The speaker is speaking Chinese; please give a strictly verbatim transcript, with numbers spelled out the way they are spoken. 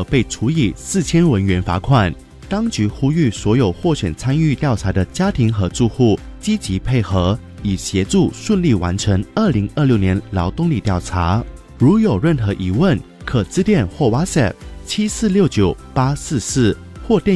被处以四千文元罚款。当局呼吁所有获选参与调查的家庭和住户积极配合，以协助顺利完成二零二六年劳动力调查。如有任何疑问，可致电或 WhatsApp 七四六九八四四或电